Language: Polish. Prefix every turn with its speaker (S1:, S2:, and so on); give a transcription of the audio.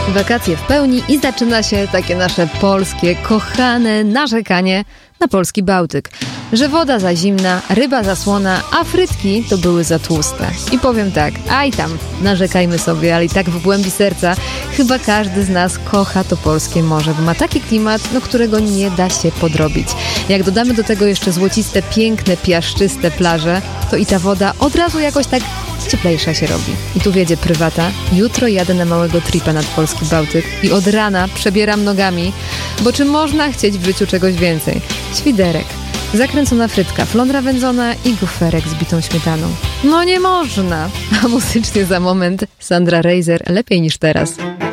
S1: Wakacje w pełni i zaczyna się takie nasze polskie, kochane narzekanie na polski Bałtyk. Że woda za zimna, ryba za słona, a frytki to były za tłuste. I powiem tak, aj tam, narzekajmy sobie, ale i tak w głębi serca chyba każdy z nas kocha to polskie morze, bo ma taki klimat, którego nie da się podrobić. Jak dodamy do tego jeszcze złociste, piękne, piaszczyste plaże, to i ta woda od razu jakoś tak cieplejsza się robi. I tu wiedzie prywata. Jutro jadę na małego tripa nad polski Bałtyk i od rana przebieram nogami, bo czy można chcieć w życiu czegoś więcej? Świderek, zakręcona frytka, flądra wędzona i goferek z bitą śmietaną. No nie można! A muzycznie za moment Sandra Reiser, Lepiej niż teraz.